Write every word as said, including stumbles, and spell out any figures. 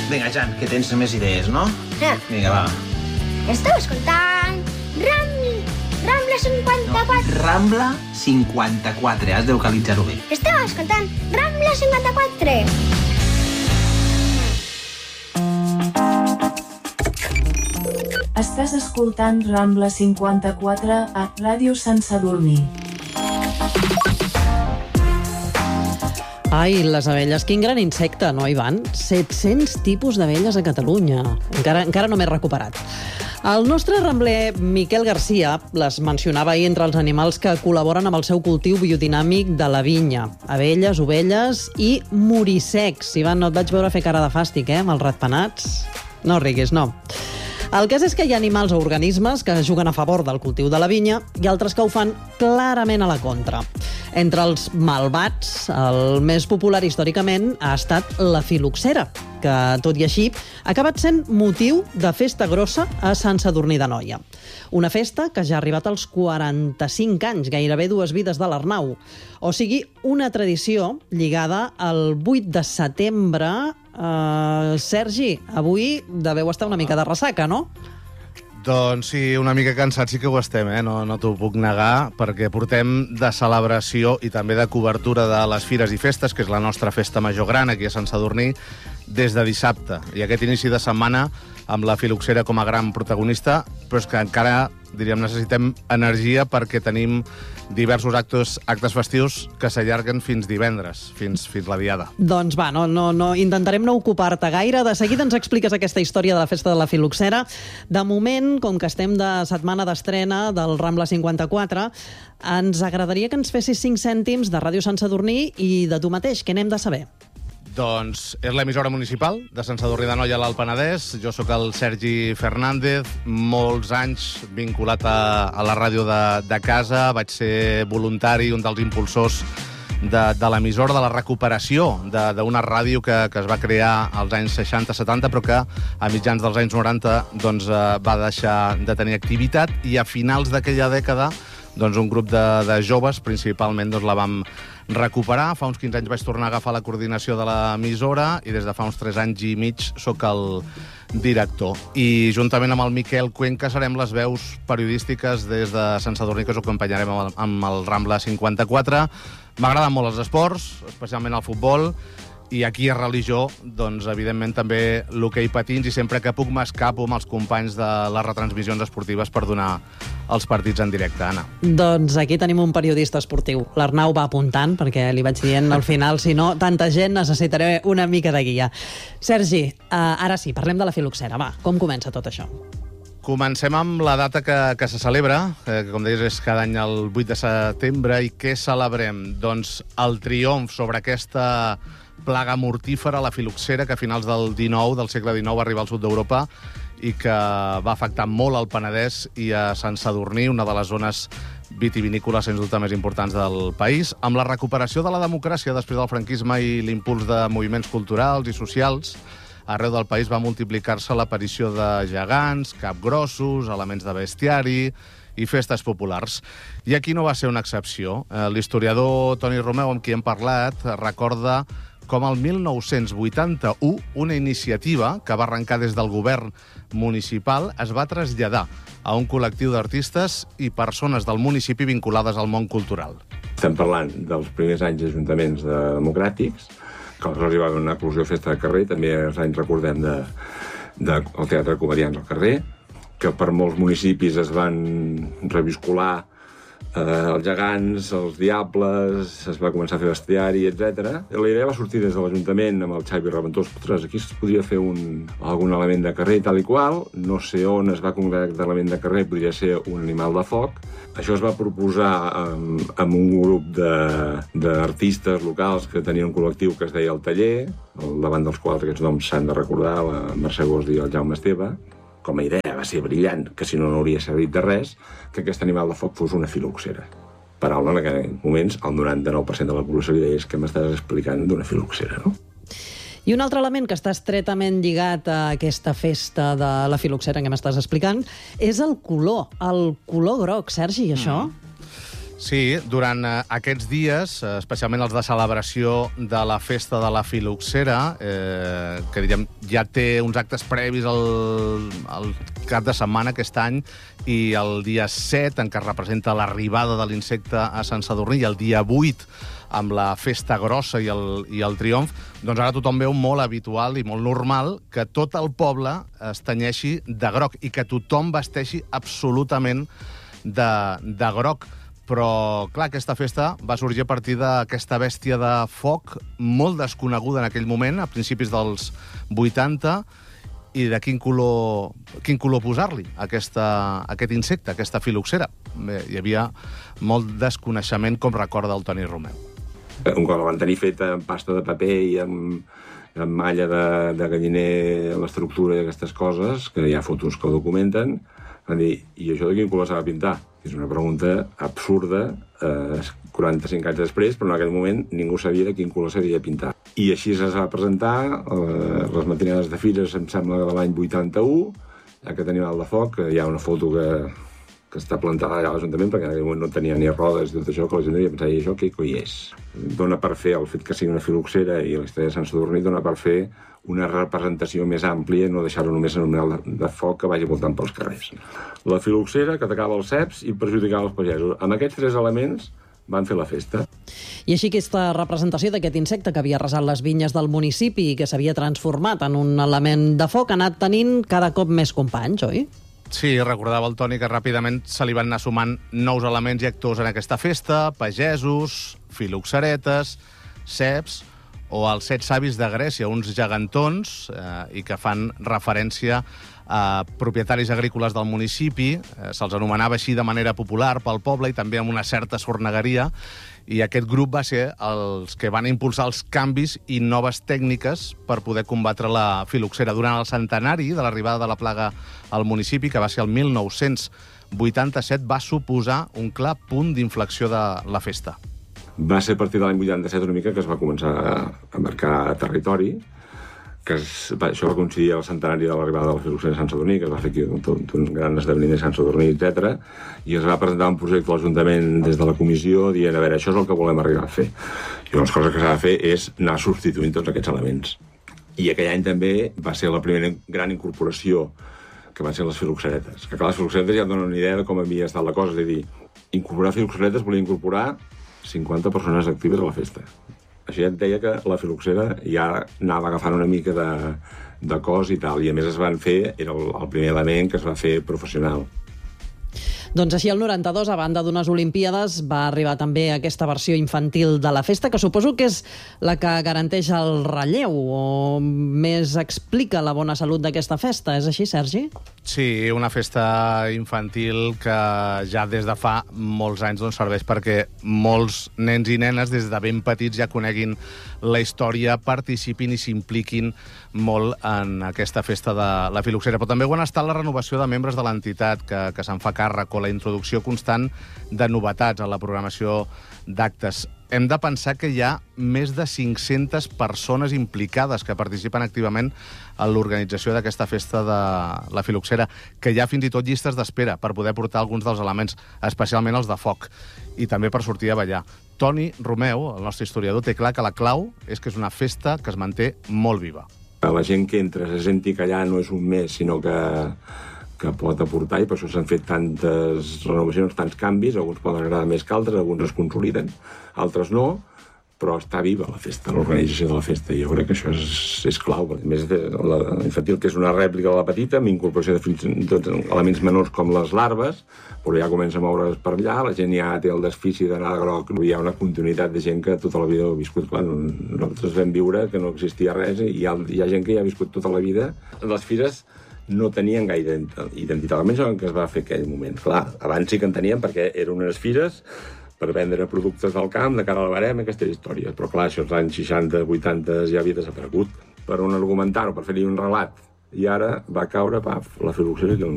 Vinga, Jan, que tens més idees, no? Eh. Vinga, va. Esteu escoltant Ram... Rambla cinquanta-quatre. No, Rambla cinquanta-quatre, has de localitzar-ho bé. Esteu escoltant Rambla cinquanta-quatre. Estàs escoltant Rambla cinquanta-quatre a Ràdio Sant Sadurní. Ai, les abelles, quin gran insecte, no, Ivan? set-cents tipus d'abelles a Catalunya. Encara, encara no m'he recuperat. El nostre rambler Miquel Garcia les mencionava ahir entre els animals que col·laboren amb el seu cultiu biodinàmic de la vinya. Abelles, ovelles i morissecs. Ivan, no et vaig veure fer cara de fàstic, eh, amb els ratpenats? No riguis, no. El cas és que hi ha animals o organismes que juguen a favor del cultiu de la vinya i altres que ho fan clarament a la contra. Entre els malvats, el més popular històricament ha estat la filoxera, que, tot i així, ha acabat sent motiu de festa grossa a Sant Sadurní d'Anoia. Una festa que ja ha arribat als quaranta-cinc anys, gairebé dues vides de l'Arnau. O sigui, una tradició lligada al vuit de setembre. Uh, Sergi, avui deveu estar una mica de ressaca, no? Doncs sí, una mica cansats sí que ho estem, eh? No, no t'ho puc negar, perquè portem de celebració i també de cobertura de les fires i festes, que és la nostra festa major gran aquí a Sant Sadurní, des de dissabte. I aquest inici de setmana amb la filoxera com a gran protagonista, però és que encara, diríem, necessitem energia perquè tenim diversos actes, actes festius que s'allarguen fins divendres, fins, fins la diada. Doncs va, no, no, no, intentarem no ocupar-te gaire. De seguida ens expliques aquesta història de la festa de la filoxera. De moment, com que estem de setmana d'estrena del Rambla cinquanta-quatre, ens agradaria que ens fessis cinc cèntims de Ràdio Sant Sadurní i de tu mateix. Què n'hem de saber? Doncs és l'emissora municipal de Sant Sadurní d'Anoia a l'Alt Penedès. Jo sóc el Sergi Fernández, molts anys vinculat a, a la ràdio de, de casa. Vaig ser voluntari, un dels impulsors de, de l'emissora, de la recuperació d'una ràdio que, que es va crear als anys seixanta setanta, però que a mitjans dels anys noranta doncs, va deixar de tenir activitat, i a finals d'aquella dècada doncs, un grup de, de joves, principalment, doncs, la vam recuperar. Fa uns quinze anys vaig tornar a agafar la coordinació de l'emissora i des de fa uns tres anys i mig sóc el director. I juntament amb el Miquel Cuenca serem les veus periodístiques des de Sant Sadurní que us acompanyarem amb el, amb el Rambla cinquanta-quatre. M'agraden molt els esports, especialment el futbol, i aquí a religió, doncs, evidentment, també l'hoquei patins, i sempre que puc m'escapo amb els companys de les retransmissions esportives per donar els partits en directe, Anna. Doncs aquí tenim un periodista esportiu. L'Arnau va apuntant, perquè li vaig dient al final, si no, tanta gent necessitaré una mica de guia. Sergi, uh, ara sí, parlem de la filoxera. Va, com comença tot això? Comencem amb la data que, que se celebra, eh, que com deies és cada any el vuit de setembre, i què celebrem? Doncs el triomf sobre aquesta plaga mortífera, la filoxera, que a finals del dinou, del segle dinou, va arribar al sud d'Europa i que va afectar molt al Penedès i a Sant Sadurní, una de les zones vitivinícoles, sens dubte, més importants del país. Amb la recuperació de la democràcia després del franquisme i l'impuls de moviments culturals i socials, arreu del país va multiplicar-se l'aparició de gegants, capgrossos, elements de bestiari i festes populars. I aquí no va ser una excepció. L'historiador Toni Romeu, amb qui hem parlat, recorda com el mil nou-cents vuitanta-u una iniciativa que va arrencar des del govern municipal es va traslladar a un col·lectiu d'artistes i persones del municipi vinculades al món cultural. Estem parlant dels primers anys d'ajuntaments de democràtics, que aleshores hi va haver una eclosió festa de carrer, també els anys recordem de, de, el Teatre de Comedians al carrer, que per molts municipis es van reviscolar eh, els gegants, els diables, es va començar a fer bestiari, etcètera. La idea va sortir des de l'Ajuntament amb el Xavi Reventós. Ostres, aquí es podria fer un, algun element de carrer i tal i qual. No sé on es va concretar l'element de carrer, podria ser un animal de foc. Això es va proposar amb, amb un grup d'artistes locals que tenien un col·lectiu que es deia El Taller, davant dels quals aquests noms s'han de recordar, la Mercè Gosdi i el Jaume Esteve. Com a idea va ser brillant, que si no, no hauria servit de res, que aquest animal de foc fos una filoxera. Paraula en aquells moments, el noranta-nou per cent de la població li deia que m'estàs explicant d'una filoxera, no? I un altre element que està estretament lligat a aquesta festa de la filoxera que m'estàs explicant és el color, el color groc. Sergi, això? Mm. Sí, durant eh, aquests dies, eh, especialment els de celebració de la festa de la Filoxera, eh, que diríem, ja té uns actes previs al, al cap de setmana aquest any, i el dia set, en què es representa l'arribada de l'insecte a Sant Sadurní, i el dia vuit, amb la festa grossa i el, i el triomf, doncs ara tothom veu molt habitual i molt normal que tot el poble es tenyeixi de groc i que tothom vesteixi absolutament de, de groc. Però, clar, aquesta festa va sorgir a partir d'aquesta bèstia de foc molt desconeguda en aquell moment, a principis dels vuitanta, i de quin color, quin color posar-li a aquesta, a aquest insecte, a aquesta filoxera. Bé, hi havia molt desconeixement, com recorda el Toni Romeu. Un cop la van tenir feta amb pasta de paper i amb, amb malla de, de galliner, l'estructura i aquestes coses, que hi ha fotos que ho documenten, van dir, i això de quin color s'ha de pintar? És una pregunta absurda, eh, quaranta-cinc anys després, però en aquell moment ningú sabia de quin color s'havia de pintar. I així es va presentar eh, les matinades de Fires, em sembla, de l'any vuitanta-u, aquest animal de foc, que hi ha una foto que, que està plantada allà a l'Ajuntament, perquè en aquell moment no tenia ni rodes i tot això, que la gent devia pensar, i això què coi és? Dona per fer, el fet que sigui una filoxera i la història de Sant Sadurní, dona per fer una representació més àmplia i no deixar-ho només en un animal de, de foc que vagi voltant pels carrers. La filoxera, que atacava els ceps i perjudicava els pagesos. Amb aquests tres elements van fer la festa. I així aquesta representació d'aquest insecte que havia arrasat les vinyes del municipi i que s'havia transformat en un element de foc ha anat tenint cada cop més companys, oi? Sí, recordava el Toni que ràpidament se li van anar sumant nous elements i actors en aquesta festa, pagesos, filoxeretes, ceps o els set savis de Grècia, uns gegantons eh, i que fan referència a propietaris agrícoles del municipi. Eh, se'ls anomenava així de manera popular pel poble i també amb una certa sornegueria. I aquest grup va ser els que van impulsar els canvis i noves tècniques per poder combatre la filoxera. Durant el centenari de l'arribada de la plaga al municipi, que va ser el mil nou-cents vuitanta-set, va suposar un clar punt d'inflexió de la festa. Va ser a partir de l'any vuitanta-set una mica que es va començar a marcar territori, que es, va, això va coincidir al centenari de l'arribada de la filoxera a Sant Sadurní, que es va fer aquí un, un gran esdeveniment a Sant Sadurní, etcètera, i es va presentar un projecte a l'Ajuntament des de la comissió dient, a veure, això és el que volem arribar a fer. I una cosa que s'ha de fer és anar substituint tots aquests elements. I aquell any també va ser la primera gran incorporació, que van ser les filoxeretes. Que clar, les filoxeretes ja et donen una idea de com havia estat la cosa, és a dir, incorporar filoxeretes volia incorporar cinquanta persones actives a la festa. Això ja et deia que la filoxera ja anava agafant una mica de, de cos i tal, i a més es van fer, era el, el primer element que es va fer professional. Doncs així el noranta-dos, a banda d'unes Olimpíades, va arribar també aquesta versió infantil de la festa, que suposo que és la que garanteix el relleu o més explica la bona salut d'aquesta festa. És així, Sergi? Sí, una festa infantil que ja des de fa molts anys doncs, serveix perquè molts nens i nenes des de ben petits ja coneguin la història, participin i s'impliquin molt en aquesta festa de la filoxera. Però també ho ha estat la renovació de membres de l'entitat que, que se'n fa càrrec, o la introducció constant de novetats a la programació d'actes. Hem de pensar que hi ha més de cinc-centes persones implicades que participen activament en l'organització d'aquesta festa de la filoxera, que hi ha fins i tot llistes d'espera per poder portar alguns dels elements, especialment els de foc, i també per sortir a ballar. Toni Romeu, el nostre historiador, té clar que la clau és que és una festa que es manté molt viva. La gent que entra se senti que allà no és un mes, sinó que que pot aportar, i per això s'han fet tantes renovacions, tants canvis, alguns poden agradar més que altres, alguns es consoliden, altres no, però està viva la festa, l'organització de la festa, i jo crec que això és, és clau. A més, la infantil, que és una rèplica de la petita, amb incorporació de fins i tot elements menors com les larves, però ja comença a moure's per allà, la gent ja té el desfici d'anar de groc, hi ha una continuïtat de gent que tota la vida ho ha viscut. Clar, nosaltres vam viure que no existia res, i hi ha, hi ha gent que ja ha viscut tota la vida. Les fires no tenien gaire identitat, almenys el que es va fer aquell moment. Clar, abans sí que en tenien perquè eren unes fires per vendre productes del camp de cara al barem, aquesta història. Però clar, això als anys seixanta, vuitanta ja havia desaparegut. Per un argumentar o per fer-hi un relat. I ara va caure, paf, la filoxera i el